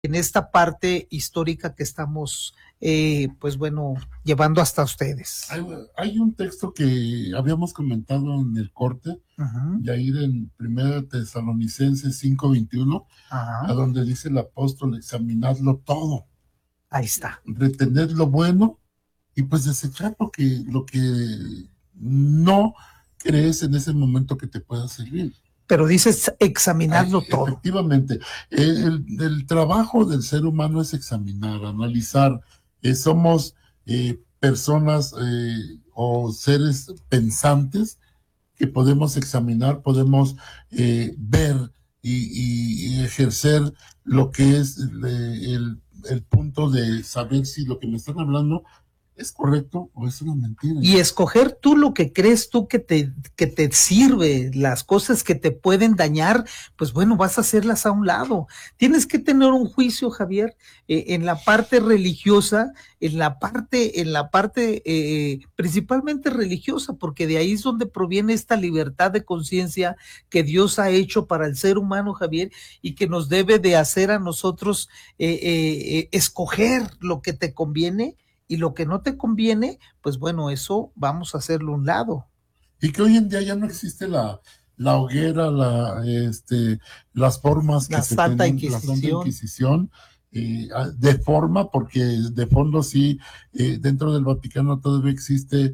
en esta parte histórica que estamos, pues bueno, llevando hasta ustedes. Hay un texto que habíamos comentado en el corte, Yair, en 1 Tesalonicenses 5:21, a donde dice el apóstol: examinadlo todo. Ahí está. Retener lo bueno y pues desechar lo que no crees en ese momento que te pueda servir. Pero dices examinarlo todo. Efectivamente, el trabajo del ser humano es examinar, analizar. Somos personas o seres pensantes que podemos examinar, podemos ver y ejercer lo que es el punto de saber si lo que me están hablando es correcto o es una mentira. Y escoger tú lo que crees tú que te sirve, las cosas que te pueden dañar, pues bueno, vas a hacerlas a un lado. Tienes que tener un juicio, Javier, en la parte religiosa, en la parte principalmente religiosa, porque de ahí es donde proviene esta libertad de conciencia que Dios ha hecho para el ser humano, Javier, y que nos debe de hacer a nosotros escoger lo que te conviene. Y lo que no te conviene, pues bueno, eso vamos a hacerlo a un lado. Y que hoy en día ya no existe la hoguera, las formas que se Santa tienen, la Santa Inquisición, de forma, porque de fondo sí, dentro del Vaticano todavía existe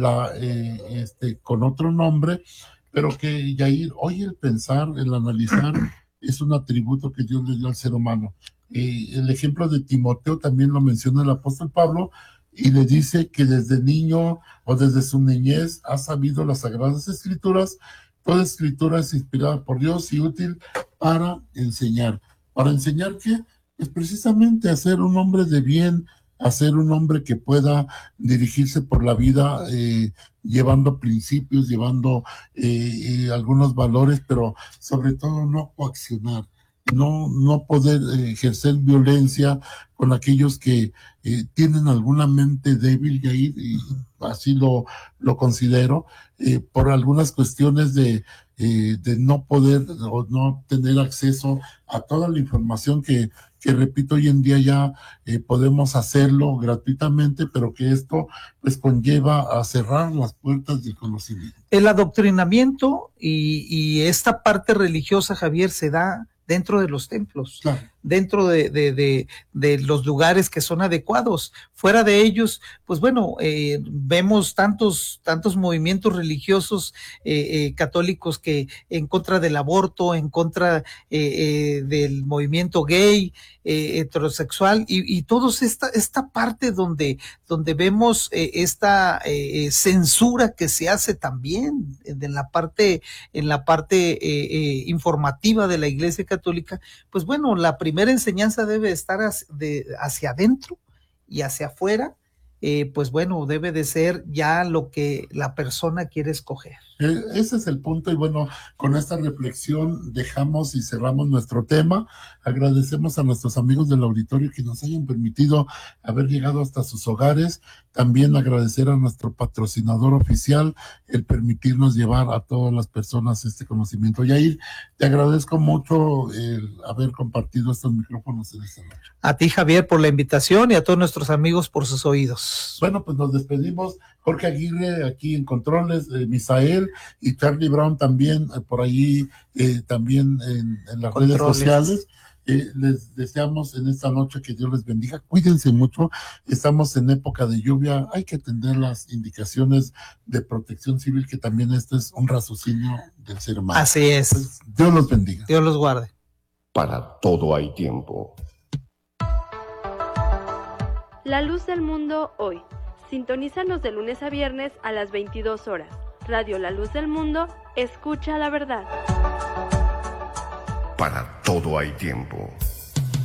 con otro nombre, pero que Yair, hoy el pensar, el analizar, es un atributo que Dios le dio al ser humano. El ejemplo de Timoteo también lo menciona el apóstol Pablo y le dice que desde niño o desde su niñez ha sabido las Sagradas Escrituras. Toda escritura es inspirada por Dios y útil para enseñar. ¿Para enseñar qué? Pues precisamente a ser un hombre de bien, a ser un hombre que pueda dirigirse por la vida llevando principios, llevando algunos valores, pero sobre todo no coaccionar. No poder ejercer violencia con aquellos que tienen alguna mente débil, y así lo considero, por algunas cuestiones de no poder o no tener acceso a toda la información que repito, hoy en día ya podemos hacerlo gratuitamente, pero que esto pues conlleva a cerrar las puertas del conocimiento. El adoctrinamiento y esta parte religiosa, Javier, se da dentro de los templos, claro, dentro de los lugares que son adecuados. Fuera de ellos, pues bueno, vemos tantos movimientos religiosos católicos que en contra del aborto, en contra del movimiento gay, heterosexual, y todos esta parte donde vemos esta censura que se hace también en la parte informativa de la Iglesia Católica. Pues bueno, la primera enseñanza debe estar hacia adentro y hacia afuera, pues bueno, debe de ser ya lo que la persona quiere escoger. Ese es el punto, y bueno, con esta reflexión dejamos y cerramos nuestro tema. Agradecemos a nuestros amigos del auditorio que nos hayan permitido haber llegado hasta sus hogares. También agradecer a nuestro patrocinador oficial el permitirnos llevar a todas las personas este conocimiento. Yair, te agradezco mucho el haber compartido estos micrófonos en esta noche. A ti, Javier, por la invitación y a todos nuestros amigos por sus oídos. Bueno, pues nos despedimos. Jorge Aguirre aquí en Controles, Misael y Charlie Brown también por ahí, también en las redes sociales. Les deseamos en esta noche que Dios les bendiga. Cuídense mucho. Estamos en época de lluvia. Hay que atender las indicaciones de protección civil, que también esto es un raciocinio del ser humano. Así es. Pues, Dios los bendiga. Dios los guarde. Para todo hay tiempo. La luz del mundo hoy. Sintonízanos de lunes a viernes a las 22 horas. Radio La Luz del Mundo, escucha la verdad. Para todo hay tiempo.